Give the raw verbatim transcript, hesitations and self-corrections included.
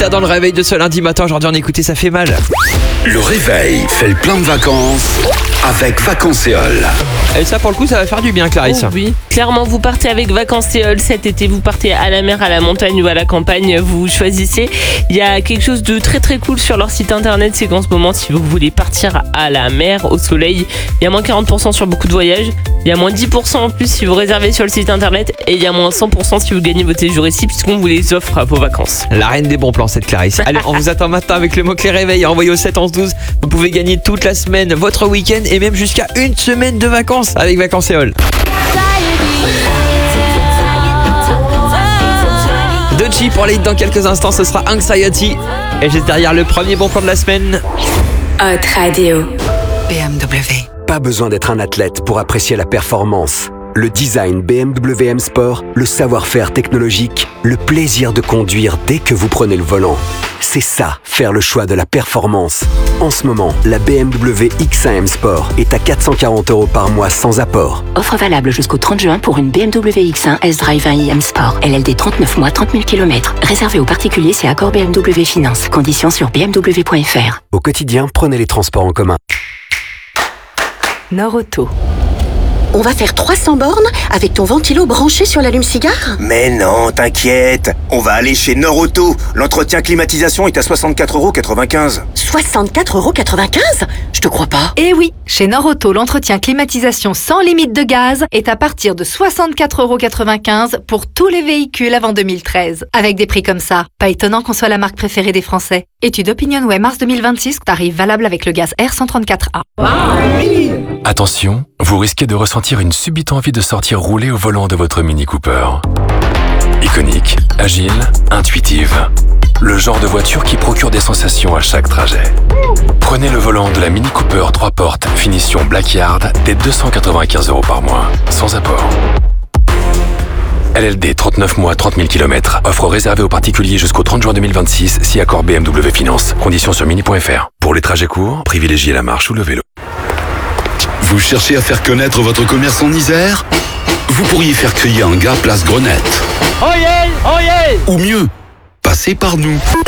Sia dans le réveil de ce lundi matin. Aujourd'hui, on écoutait Ça fait mal. Le réveil fait le plein de vacances avec Vacancéol. Et ça, pour le coup, ça va faire du bien, Clarisse. Oh oui, clairement, vous partez avec Vacancéol cet été. Vous partez à la mer, à la montagne ou à la campagne. Vous choisissez. Il y a quelque chose de très très cool sur leur site internet. C'est qu'en ce moment, si vous voulez partir à la mer, au soleil, il y a moins quarante pour cent sur beaucoup de voyages. Il y a moins dix pour cent en plus si vous réservez sur le site internet. Et il y a moins cent pour cent si vous gagnez votre séjour ici, puisqu'on vous les offre à vos vacances. La reine des bons plans, cette Clarisse. Allez, on vous attend maintenant avec le mot-clé réveil. Envoyé au sept onze douze. Vous pouvez gagner toute la semaine, votre week-end et même jusqu'à une semaine de vacances avec Vacancéol. Dochi pour les hits dans quelques instants, ce sera Anxiety. Et juste derrière le premier bon plan de la semaine. Hot Radio. B M W. Pas besoin d'être un athlète pour apprécier la performance. Le design B M W M Sport, le savoir-faire technologique, le plaisir de conduire dès que vous prenez le volant. C'est ça, faire le choix de la performance. En ce moment, la B M W X un M Sport est à quatre cent quarante euros par mois sans apport. Offre valable jusqu'au trente juin pour une B M W X un S-Drive un i M Sport. L L D trente-neuf mois, trente mille kilomètres. Réservé aux particuliers, c'est accord B M W Finance. Conditions sur b m w point f r. Au quotidien, prenez les transports en commun. Nord-Auto. On va faire trois cents bornes avec ton ventilo branché sur l'allume-cigare ? Mais non, t'inquiète. On va aller chez Nord-Auto. L'entretien climatisation est à soixante-quatre euros quatre-vingt-quinze. soixante-quatre euros quatre-vingt-quinze ? Je te crois pas. Eh oui, chez Nord-Auto, l'entretien climatisation sans limite de gaz est à partir de soixante-quatre euros quatre-vingt-quinze pour tous les véhicules avant deux mille treize. Avec des prix comme ça, pas étonnant qu'on soit la marque préférée des Français. Étude OpinionWay mars deux mille vingt-six, tarif valable avec le gaz R cent trente-quatre A. Attention, vous risquez de ressentir une subite envie de sortir rouler au volant de votre Mini Cooper. Iconique, agile, intuitive. Le genre de voiture qui procure des sensations à chaque trajet. Prenez le volant de la Mini Cooper trois portes, finition Blackyard, dès deux cent quatre-vingt-quinze euros par mois, sans apport. L L D trente-neuf mois, trente mille kilomètres. Offre réservée aux particuliers jusqu'au trente juin deux mille vingt-six, si accord B M W Finance. Conditions sur mini point f r. Pour les trajets courts, privilégiez la marche ou le vélo. Vous cherchez à faire connaître votre commerce en Isère ? Vous pourriez faire crier un gars place Grenette. Oh yeah, oh yeah. Ou mieux, passez par nous.